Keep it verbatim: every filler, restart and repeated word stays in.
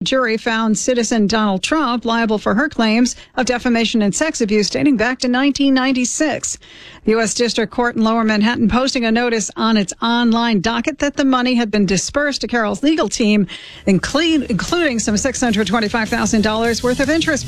jury found citizen Donald Trump liable for her claims of defamation and sex abuse dating back to nineteen ninety-six. The U S District Court in Lower Manhattan posting a notice on its online docket that the money had been dispersed to Carol's legal team, including some six hundred twenty-five thousand dollars worth of interest